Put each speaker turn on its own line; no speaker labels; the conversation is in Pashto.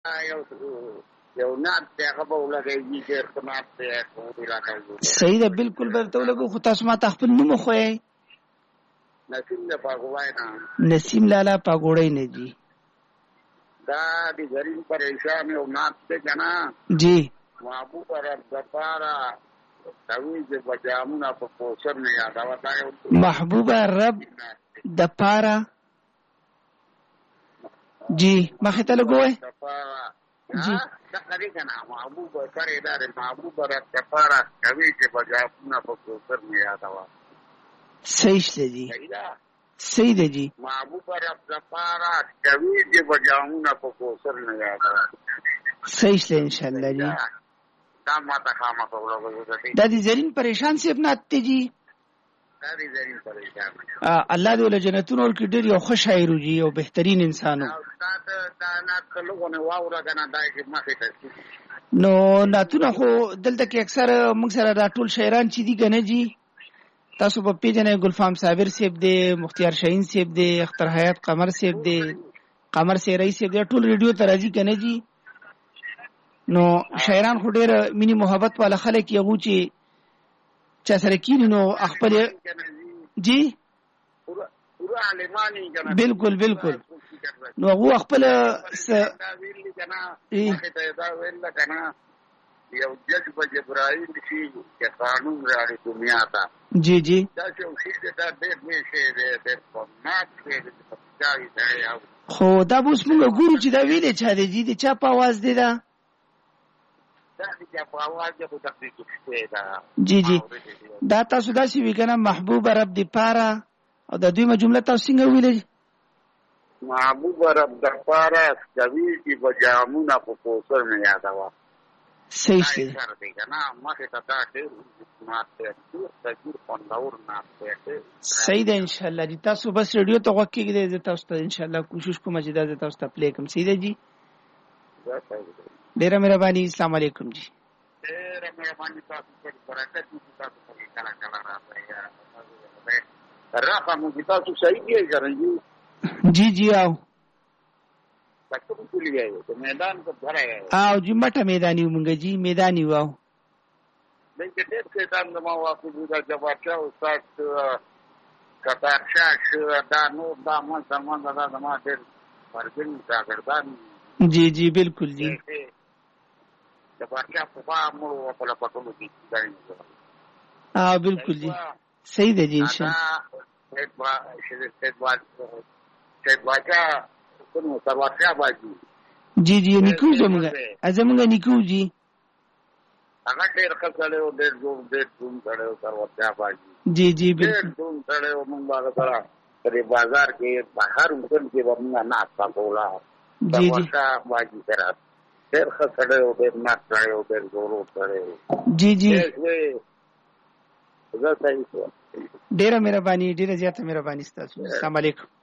یو نات دی هغه به ولګېږي ډېر ښه نات دی
صحیح ده بالکل به درته ولګو خو تاسو ما ته خپل نوم وښوئ.
نسیم د پاګوړی نه.
نسیم لالا پاګوړی نه جی.
دا د زرین پریشان یو نات دی که نه
جی.
محبوب رب دپاره تویج بجامونه په کوثر نه یادوه. دا یو
محبوب رب دپاره جی مخې ته لګوئ
جی دغه دی که نه محبوب سر یې دا دی محبوب رب دپاره تویج بجامونه په کوثر نه یادوه.
صحیح شته جی. صحیح ده جی.
محبوب رب دپاره تویج بجامونه په کوثر نه یادوه.
صحیح شته انشاءالله جی. دا د زرین پریشان صاحب نات دی جی. الله دې له جنتونو ورکړي. ډېر یو ښه شاعر و جی یو بهترین انسان و. نو ناتونه خو دلته کې اکثر موږ سره دا ټول شاعران چې دي که نه جی تاسو به پېژنئ. ګلفام صابر صاحب دی، مختیار شاهین صاحب دی، اختر حیات قمر صاحب دی، قمر سیرای صاحب دی. ټول ریډیو ته راځي که نه جی. نو شاعران خو ډېر مینې محبت والا خلک یې هغو چې چا سره کیني نو خپل جی بالکل بالکل نو هغو خپل
یو جذب جبرائیل شي چې قانون راړي دنیا ته.
جی جی
داسې یو شي دی دا ډېر لوی شی دی ډېر خطرناک شی دی
خو دا به اوس موږ ګورو چې دا ویلې چا دی جي د چا په اواز دی دا جی جی دا تاسو داسې وی که نه محبوب رب د پاره او د دویمه جمله تاسو څنګه ویلې؟
محبوب رب د پاره کوي چې بجامونه په کوثر نه یادوه.
صحیح شي. صحیح ده انشاءالله جی. تاسو بس ریډیو ته غوږ کېږدئ زه تاسو ته انشاءالله کوشش کوم چې دا زه تاسو ته پلی کړم. صحیح ده جی. ډېره مهرباني. السلام علیکم جی.
ډېره مهرباني. تاسو پر برکت وکړي. تاسو پر کله کله راځئ مو چې تاسو صحیح دی که نه جی.
جی جی آو
میدان کو بھرا ہے
او جی مټه میدانی مونږ جی میدانی واو
دغه ډېر څه دام ما واکو دا جوابچا استاد کتارشا دا نو دا ما زمان دا ما ډېر فرګن راګردان.
جی جی بالکل جی.
جوابچا په مو په لا پټو دي
بالکل جی. صحیح ده جی انشاءالله. جی جی نیکو زمونږ نیکو جی
هغه ډېر ښه سړی و ډېر زوړ ډېر ډوم سړی و سروتیا باجي.
جی جی
ډېر ډوم سړی و. مونږ هغه سره په دې بازار کې هر وکړ کې به مونږ ناسته کوله سروتیا باجي سره. ډېر ښه سړی و ډېر ناست سړی و ډېر زوړ سړی و.
جی جی
زه صحیح شوم.
ډېره مهرباني ډېره زیاته مهرباني ستاسو. السلام علیکم.